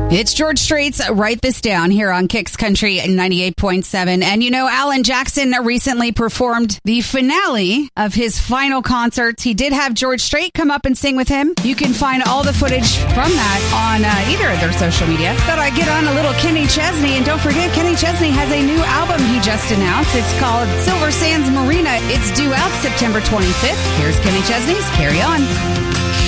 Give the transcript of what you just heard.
It's George Strait's Write This Down here on Kicks Country 98.7. And you know, Alan Jackson recently performed the finale of his final concerts. He did have George Strait come up and sing with him. You can find all the footage from that on either of their social media. Thought I'd get on a little Kenny Chesney. And don't forget, Kenny Chesney has a new album he just announced. It's called Silver Sands Marina. It's due out September 25th. Here's Kenny Chesney's Carry On.